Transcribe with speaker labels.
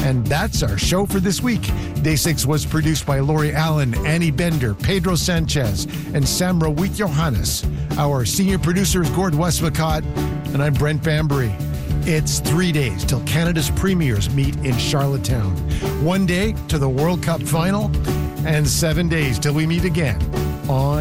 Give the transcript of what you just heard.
Speaker 1: And that's our show for this week. Day 6 was produced by Lori Allen, Annie Bender, Pedro Sanchez, and Samra Wheat-Johannes. Our senior producer is Gord Westmacott, and I'm Brent Bambury. It's 3 days till Canada's premiers meet in Charlottetown. 1 day to the World Cup final, and 7 days till we meet again on